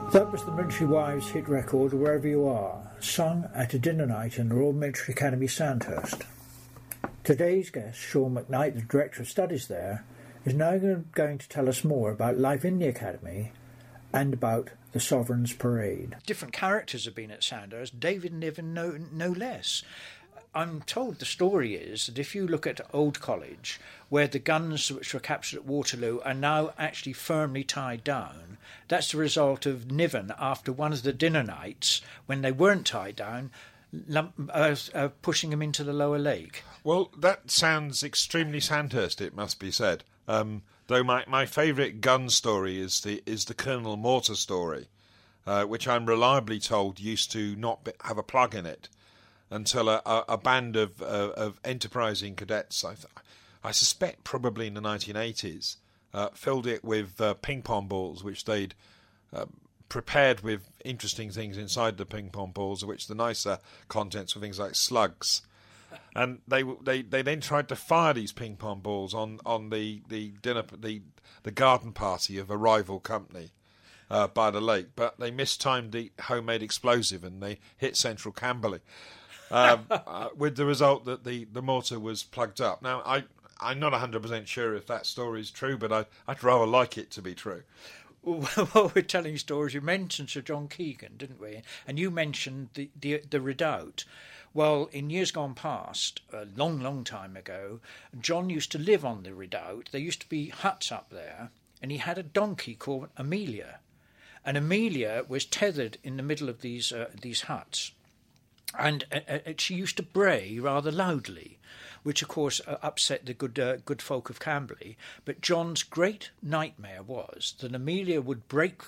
That was the Military Wives hit record Wherever You Are, sung at a dinner night in the Royal Military Academy, Sandhurst. Today's guest, Sean McKnight, the Director of Studies there, is now going to tell us more about life in the Academy and about the Sovereign's Parade. Different characters have been at Sandhurst, David Niven no less. I'm told the story is that if you look at Old College, where the guns which were captured at Waterloo are now actually firmly tied down, that's the result of Niven, after one of the dinner nights, when they weren't tied down, pushing them into the lower lake. Well, that sounds extremely Sandhurst, it must be said. Though my favourite gun story is the Colonel Mortar story, which I'm reliably told used to not have a plug in it until a band of enterprising cadets, I suspect probably in the 1980s, filled it with ping-pong balls, which they'd prepared with interesting things inside the ping-pong balls, of which the nicer contents were things like slugs. And they then tried to fire these ping-pong balls on the garden party of a rival company by the lake, but they mistimed the homemade explosive and they hit Central Camberley. With the result that the mortar was plugged up. Now, I'm not 100% sure if that story is true, but I'd rather like it to be true. Well, while we're telling stories, you mentioned Sir John Keegan, didn't we? And you mentioned the redoubt. Well, in years gone past, a long time ago, John used to live on the redoubt. There used to be huts up there, and he had a donkey called Amelia. And Amelia was tethered in the middle of these huts. And she used to bray rather loudly, which of course upset the good folk of Camberley. But John's great nightmare was that Amelia would break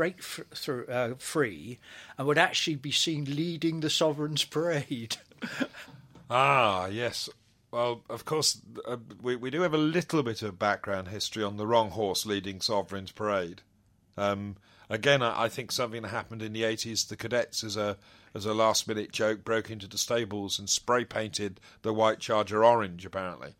free and would actually be seen leading the Sovereign's Parade. Ah, yes. Well, of course, we do have a little bit of background history on the wrong horse leading Sovereign's Parade. Again, I think something that happened in the 80s, the cadets, as a last-minute joke, broke into the stables and spray-painted the white charger orange, apparently,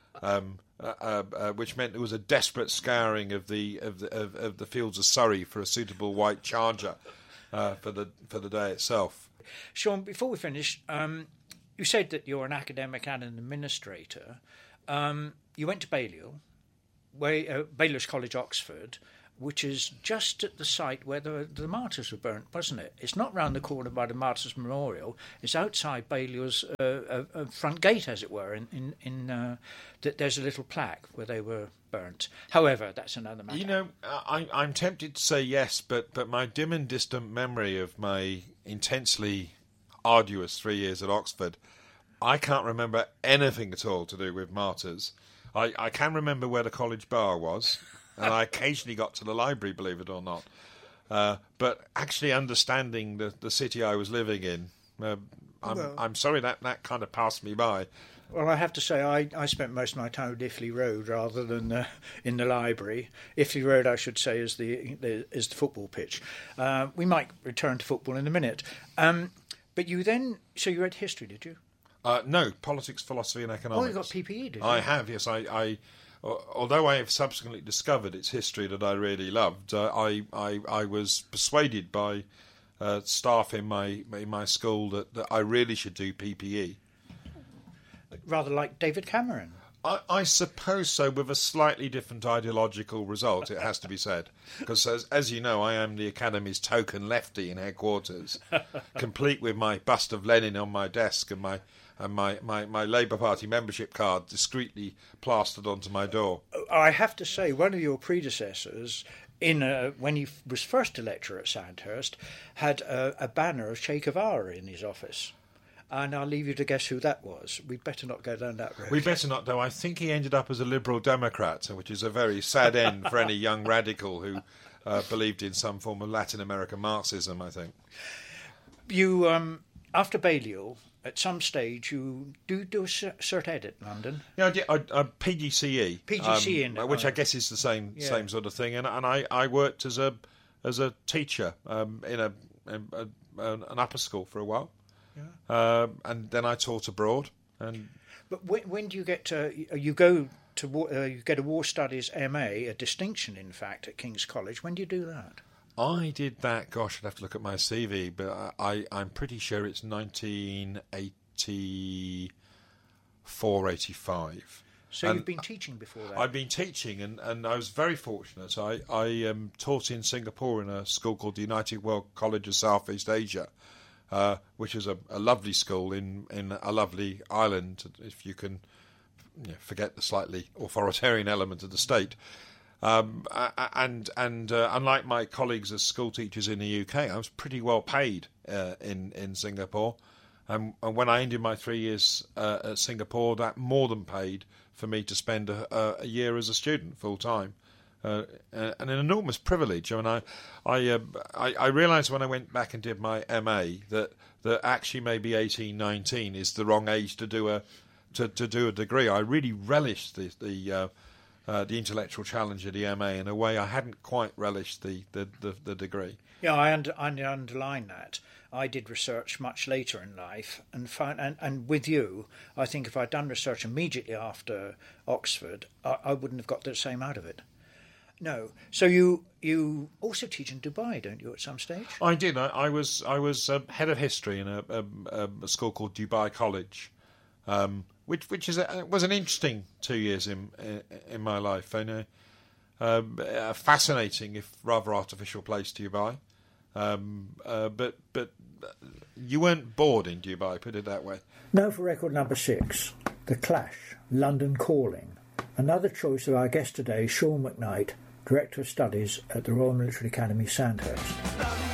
which meant there was a desperate scouring of the fields of Surrey for a suitable white charger for the day itself. Sean, before we finish, you said that you're an academic and an administrator. You went to Balliol, Balliol's College, Oxford, which is just at the site where the martyrs were burnt, wasn't it? It's not round the corner by the Martyrs' Memorial. It's outside Balliol's front gate, as it were. There's a little plaque where they were burnt. However, that's another matter. You know, I'm tempted to say yes, but my dim and distant memory of my intensely arduous 3 years at Oxford, I can't remember anything at all to do with martyrs. I can remember where the college bar was. And I occasionally got to the library, believe it or not. But actually understanding the city I was living in, I'm sorry that kind of passed me by. Well, I have to say I spent most of my time at Iffley Road rather than in the library. Iffley Road, I should say, is the football pitch. We might return to football in a minute. But you read history, did you? No, politics, philosophy and economics. Oh, you got PPE, did you? I have, yes. Although I have subsequently discovered its history that I really loved, I was persuaded by staff in my school that I really should do PPE. Rather like David Cameron. I suppose so, with a slightly different ideological result, it has to be said. Because, as you know, I am the Academy's token lefty in headquarters, complete with my bust of Lenin on my desk and my Labour Party membership card discreetly plastered onto my door. I have to say, one of your predecessors, when he was first a lecturer at Sandhurst, had a banner of Che Guevara in his office. And I'll leave you to guess who that was. We'd better not go down that road. We better not, though. I think he ended up as a Liberal Democrat, which is a very sad end for any young radical who believed in some form of Latin American Marxism, I think. You, after Balliol, at some stage, you do a cert ed at London. Yeah, I did. PGCE. PGCE, which I guess is the same sort of thing. And I worked as a teacher in an upper school for a while. Yeah. And then I taught abroad. But when do you get to you get a War Studies MA, a distinction in fact, at King's College? When do you do that? I did that, gosh, I'd have to look at my CV, but I'm pretty sure it's 1984, 85. So you've been teaching before that? I've been teaching, and I was very fortunate. I taught in Singapore in a school called the United World College of South East Asia, which is a lovely school in a lovely island, if you can forget the slightly authoritarian element of the state. And unlike my colleagues as school teachers in the UK, I was pretty well paid in Singapore. And when I ended my 3 years at Singapore, that more than paid for me to spend a year as a student full time. An enormous privilege. I mean, I realised when I went back and did my MA that actually maybe 18, 19 is the wrong age to do a degree. I really relished the intellectual challenge of the MA in a way I hadn't quite relished the degree. Yeah, I underline that. I did research much later in life, and with you, I think if I'd done research immediately after Oxford, I wouldn't have got the same out of it. No. So you also teach in Dubai, don't you, at some stage? I did. I was head of history in a school called Dubai College, which was an interesting 2 years in my life. And a fascinating, if rather artificial, place, Dubai. But you weren't bored in Dubai, put it that way. Now for record number 6, The Clash, London Calling. Another choice of our guest today, Sean McKnight, Director of Studies at the Royal Military Academy, Sandhurst.